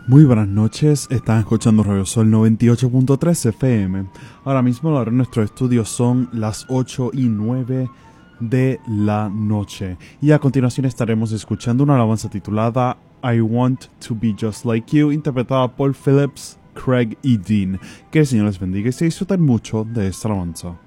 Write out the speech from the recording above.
Muy buenas noches, están escuchando Radio Sol 98.3 FM. Ahora mismo la hora en nuestro estudio son las 8:09 de la noche. Y a continuación estaremos escuchando una alabanza titulada I Want to Be Just Like You, interpretada por Phillips, Craig y Dean. Que el Señor les bendiga y se disfruten mucho de esta alabanza.